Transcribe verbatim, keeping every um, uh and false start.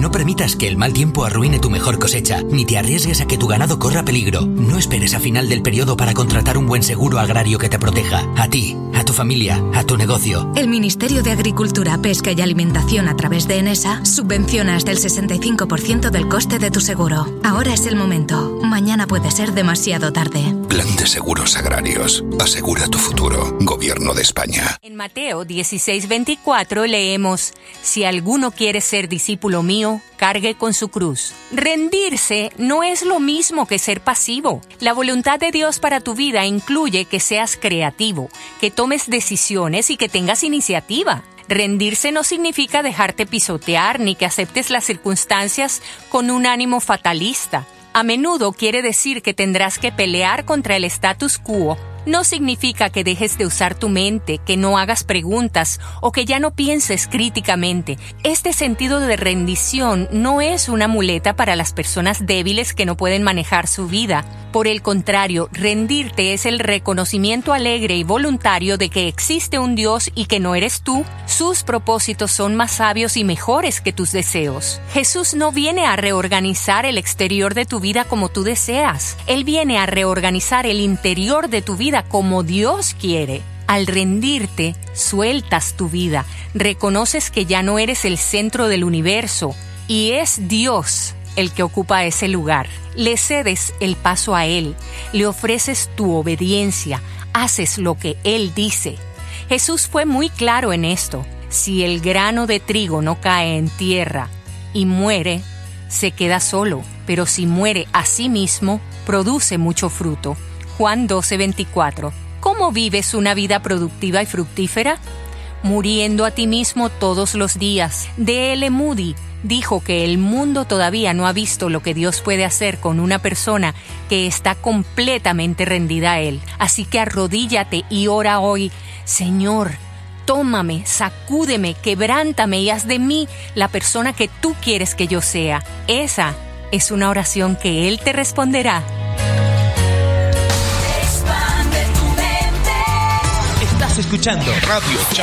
No permitas que el mal tiempo arruine tu mejor cosecha, ni te arriesgues a que tu ganado corra peligro. No esperes a final del periodo para contratar un buen seguro agrario que te proteja. A ti, a tu familia, a tu negocio. El Ministerio de Agricultura, Pesca y Alimentación a través de Enesa subvenciona hasta el sesenta y cinco por ciento del coste de tu seguro. Ahora es el momento. Mañana puede ser demasiado tarde. Plan de Seguros Agrarios. Asegura tu futuro. Gobierno de España. En Mateo dieciséis veinticuatro leemos: si alguno quiere ser discípulo mío, cargue con su cruz. Rendirse no es lo mismo que ser pasivo. La voluntad de Dios para tu vida incluye que seas creativo, que tomes decisiones y que tengas iniciativa. Rendirse no significa dejarte pisotear ni que aceptes las circunstancias con un ánimo fatalista. A menudo quiere decir que tendrás que pelear contra el status quo. No significa que dejes de usar tu mente, que no hagas preguntas o que ya no pienses críticamente. Este sentido de rendición no es una muleta para las personas débiles que no pueden manejar su vida. Por el contrario, rendirte es el reconocimiento alegre y voluntario de que existe un Dios y que no eres tú. Sus propósitos son más sabios y mejores que tus deseos. Jesús no viene a reorganizar el exterior de tu vida como tú deseas. Él viene a reorganizar el interior de tu vida como Dios quiere. Al rendirte, sueltas tu vida, reconoces que ya no eres el centro del universo y es Dios el que ocupa ese lugar. Le cedes el paso a Él, le ofreces tu obediencia, haces lo que Él dice. Jesús fue muy claro en esto: si el grano de trigo no cae en tierra y muere, se queda solo, pero si muere a sí mismo, produce mucho fruto. Juan doce veinticuatro. ¿Cómo vives una vida productiva y fructífera? Muriendo a ti mismo todos los días. D L Moody dijo que el mundo todavía no ha visto lo que Dios puede hacer con una persona que está completamente rendida a Él. Así que arrodíllate y ora hoy: Señor, tómame, sacúdeme, quebrántame y haz de mí la persona que tú quieres que yo sea. Esa es una oración que Él te responderá. Estás escuchando Radio